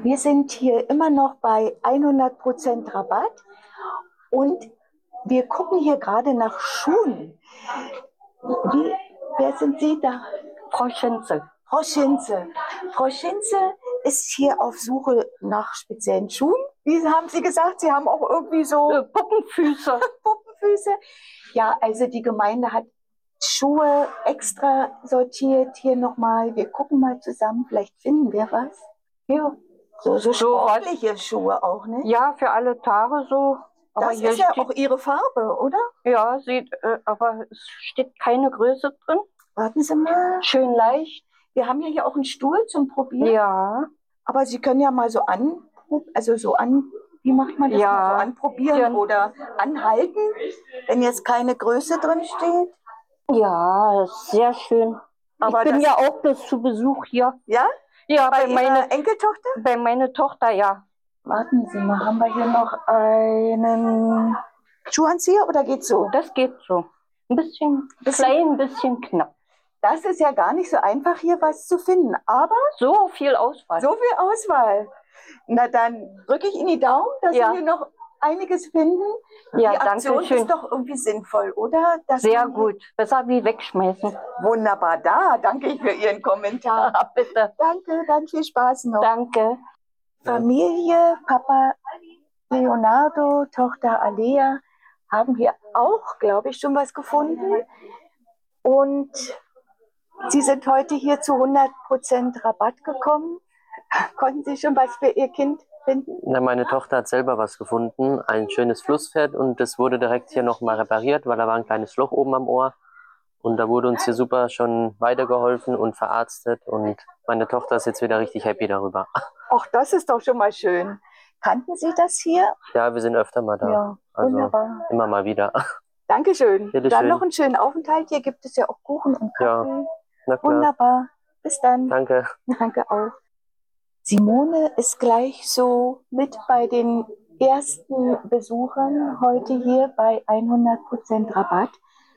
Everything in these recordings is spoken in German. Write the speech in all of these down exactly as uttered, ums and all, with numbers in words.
Wir sind hier immer noch bei hundert Prozent Rabatt und wir gucken hier gerade nach Schuhen. Wie, wer sind Sie da? Frau Schinze. Frau Schinze. Frau Schinze ist hier auf Suche nach speziellen Schuhen. Wie haben Sie gesagt? Sie haben auch irgendwie so Äh, Puppenfüße. Puppenfüße. Ja, also die Gemeinde hat Schuhe extra sortiert. Hier nochmal. Wir gucken mal zusammen. Vielleicht finden wir was. Ja, so, so sportliche Schuhe auch, ne? Ja, für alle Tage so. Aber das hier ist ja steht, auch Ihre Farbe, oder? Ja, sieht, äh, aber es steht keine Größe drin. Warten Sie mal. Schön leicht. Wir haben ja hier auch einen Stuhl zum Probieren. Ja. Aber Sie können ja mal so an, also so an, wie macht man das? Ja. Mal so anprobieren Ja. oder anhalten, wenn jetzt keine Größe drin steht. Ja, ist sehr schön. Aber ich bin das, ja auch bloß zu Besuch hier. Ja? Ja, bei, bei, bei meine Enkeltochter? Bei meiner Tochter, ja. Warten Sie mal, haben wir hier noch einen Schuhanzieher oder geht's so? Das geht so. Ein bisschen, bisschen klein, ein bisschen knapp. Das ist ja gar nicht so einfach, hier was zu finden. Aber so viel Auswahl. So viel Auswahl. Na dann drücke ich Ihnen die Daumen, dass ja. Sie hier noch einiges finden. Ja, die Aktion danke schön. ist doch irgendwie sinnvoll, oder? Dass Sehr gut. Besser wie wegschmeißen. Wunderbar. Da danke ich für Ihren Kommentar. Ja, bitte. Danke, dann viel Spaß noch. Danke. Familie, Papa Leonardo, Tochter Alea haben hier auch, glaube ich, schon was gefunden. Und Sie sind heute hier zu hundert Prozent Rabatt gekommen. Konnten Sie schon was für Ihr Kind finden? Na, meine Tochter hat selber was gefunden, ein schönes Flusspferd, und das wurde direkt hier nochmal repariert, weil da war ein kleines Loch oben am Ohr. Und da wurde uns hier super schon weitergeholfen und verarztet, und meine Tochter ist jetzt wieder richtig happy darüber. Ach, das ist doch schon mal schön. Kannten Sie das hier? Ja, wir sind öfter mal da. Ja, also wunderbar. Immer mal wieder. Dankeschön. Bitte Dann schön. noch einen schönen Aufenthalt. Hier gibt es ja auch Kuchen und Kaffee. Ja, na klar. Wunderbar. Bis dann. Danke. Danke auch. Simone ist gleich so mit bei den ersten Besuchern heute hier bei hundert Prozent Rabatt.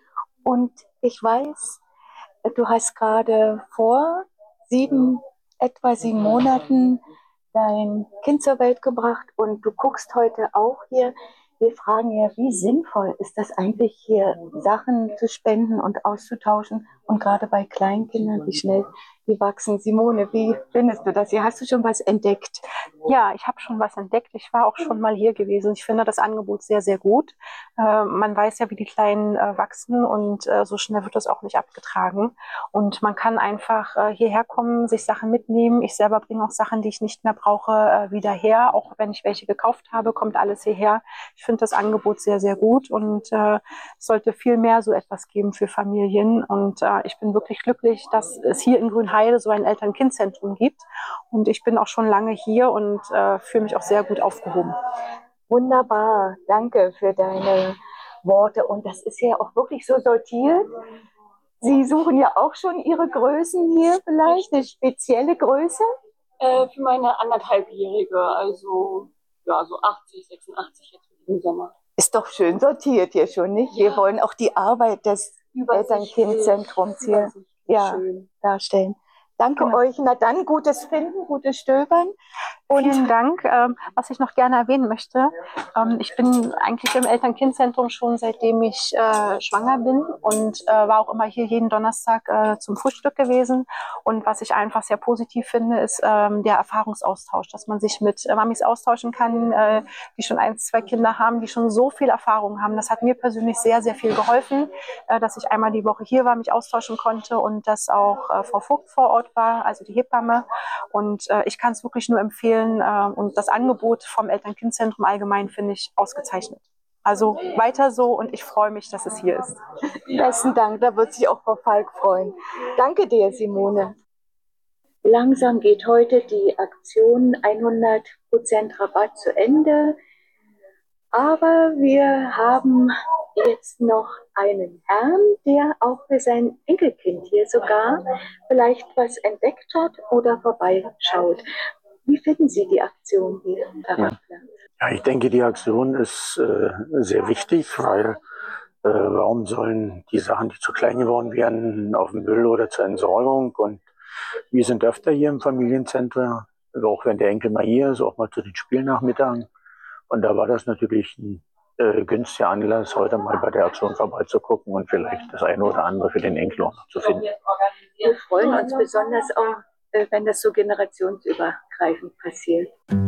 Und ich weiß, du hast gerade vor sieben, etwa sieben Monaten dein Kind zur Welt gebracht und du guckst heute auch hier. Wir fragen ja, wie sinnvoll ist das eigentlich, hier Sachen zu spenden und auszutauschen, und gerade bei Kleinkindern, wie schnell die wachsen. Simone, wie findest du das hier? Hast du schon was entdeckt? Ja, ich habe schon was entdeckt. Ich war auch schon mal hier gewesen. Ich finde das Angebot sehr, sehr gut. Äh, man weiß ja, wie die Kleinen äh, wachsen, und äh, so schnell wird das auch nicht abgetragen. Und man kann einfach äh, hierher kommen, sich Sachen mitnehmen. Ich selber bringe auch Sachen, die ich nicht mehr brauche, äh, wieder her. Auch wenn ich welche gekauft habe, kommt alles hierher. Ich finde das Angebot sehr, sehr gut, und äh, es sollte viel mehr so etwas geben für Familien. Und äh, ich bin wirklich glücklich, dass es hier in Grünheide so ein Eltern-Kind-Zentrum gibt. Und ich bin auch schon lange hier und äh, fühle mich auch sehr gut aufgehoben. Wunderbar, danke für deine Worte. Und das ist ja auch wirklich so sortiert. Sie suchen ja auch schon Ihre Größen hier vielleicht, eine spezielle Größe? Äh, für meine anderthalbjährige, also ja, so achtzig, sechsundachtzig jetzt im Sommer. Ist doch schön sortiert hier schon, nicht? Ja. Wir wollen auch die Arbeit des Eltern-Kind-Zentrums hier ja, darstellen. Danke Genau. euch. Na dann, gutes Finden, gutes Stöbern. Und vielen Dank. Ähm, was ich noch gerne erwähnen möchte, ähm, ich bin eigentlich im Eltern-Kind-Zentrum schon seitdem ich äh, schwanger bin, und äh, war auch immer hier jeden Donnerstag äh, zum Frühstück gewesen. Und was ich einfach sehr positiv finde, ist ähm, der Erfahrungsaustausch, dass man sich mit äh, Mamis austauschen kann, äh, die schon ein, zwei Kinder haben, die schon so viel Erfahrung haben. Das hat mir persönlich sehr, sehr viel geholfen, äh, dass ich einmal die Woche hier war, mich austauschen konnte, und dass auch äh, Frau Vogt vor Ort war, also die Hebamme. Und äh, ich kann es wirklich nur empfehlen. Äh, und das Angebot vom Eltern-Kind-Zentrum allgemein finde ich ausgezeichnet. Also weiter so, und ich freue mich, dass es hier ist. Besten Dank, da wird sich auch Frau Falk freuen. Danke dir, Simone. Langsam geht heute die Aktion hundert Prozent Rabatt zu Ende. Aber wir haben jetzt noch einen Herrn, der auch für sein Enkelkind hier sogar vielleicht was entdeckt hat oder vorbeischaut. Wie finden Sie die Aktion hier, Herr Raffler? Ja, ich denke, die Aktion ist äh, sehr wichtig, weil äh, warum sollen die Sachen, die zu klein geworden werden, auf den Müll oder zur Entsorgung? Und wir sind öfter hier im Familienzentrum auch wenn der Enkel mal hier ist, auch mal zu den Spielnachmittagen. Und da war das natürlich ein äh, günstiger Anlass, heute mal bei der Aktion vorbeizugucken und vielleicht das eine oder andere für den Enkel auch noch zu finden. Wir freuen uns besonders auch, äh, wenn das so generationsübergreifend passiert.